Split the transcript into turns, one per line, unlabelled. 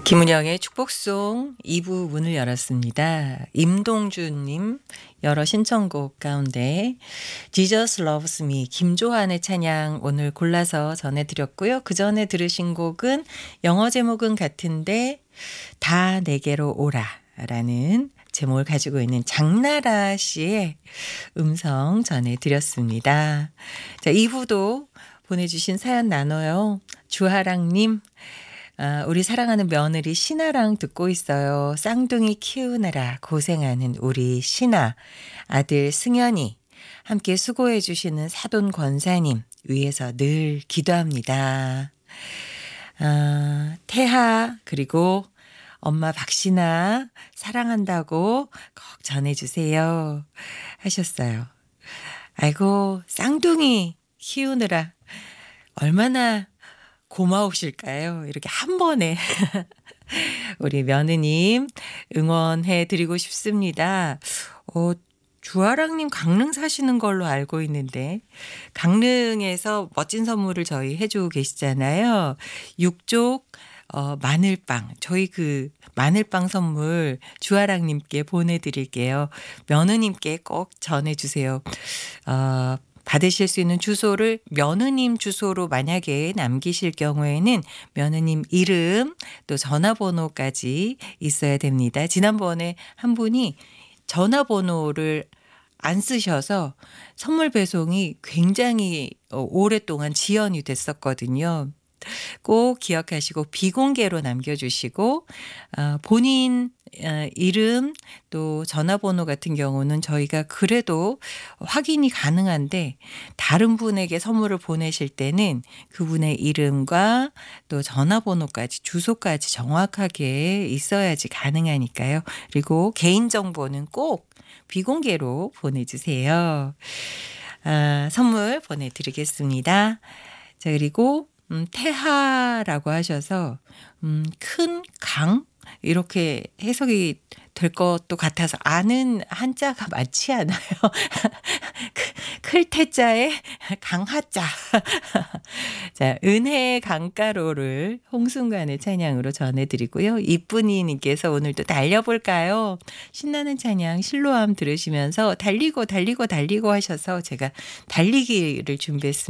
김은영의 축복송 2부 문을 열었습니다. 임동준님 여러 신청곡 가운데 Jesus Loves Me 김조한의 찬양 오늘 골라서 전해드렸고요. 그 전에 들으신 곡은 영어 제목은 같은데 다 내게로 오라 라는 제목을 가지고 있는 장나라 씨의 음성 전해드렸습니다. 자, 2부도 보내주신 사연 나눠요. 주하랑님 우리 사랑하는 며느리 신아랑 듣고 있어요. 쌍둥이 키우느라 고생하는 우리 신아, 아들 승현이, 함께 수고해 주시는 사돈 권사님 위해서 늘 기도합니다. 태하 그리고 엄마 박신아 사랑한다고 꼭 전해주세요 하셨어요. 아이고 쌍둥이 키우느라 얼마나 고마우실까요? 이렇게 한 번에 우리 며느님 응원해 드리고 싶습니다. 주아랑님 강릉 사시는 걸로 알고 있는데 강릉에서 멋진 선물을 저희 해주고 계시잖아요. 육족 마늘빵. 저희 그 마늘빵 선물 주아랑님께 보내드릴게요. 며느님께 꼭 전해주세요. 받으실 수 있는 주소를 며느님 주소로 만약에 남기실 경우에는 며느님 이름 또 전화번호까지 있어야 됩니다. 지난번에 한 분이 전화번호를 안 쓰셔서 선물 배송이 굉장히 오랫동안 지연이 됐었거든요. 꼭 기억하시고 비공개로 남겨주시고 본인 이름 또 전화번호 같은 경우는 저희가 그래도 확인이 가능한데 다른 분에게 선물을 보내실 때는 그분의 이름과 또 전화번호까지 주소까지 정확하게 있어야지 가능하니까요. 그리고 개인정보는 꼭 비공개로 보내주세요. 선물 보내드리겠습니다. 자, 그리고 태하라고 하셔서 큰 강 이렇게 해석이 될 것도 같아서 아는 한자가 맞지 않아요. 클태자에 강하자. 자, 은혜 강가로를 홍순간의 찬양으로 전해드리고요. 이쁜이님께서 오늘도 달려볼까요? 신나는 찬양 실로암 들으시면서 달리고 달리고 달리고 하셔서 제가 달리기를 준비했습니다.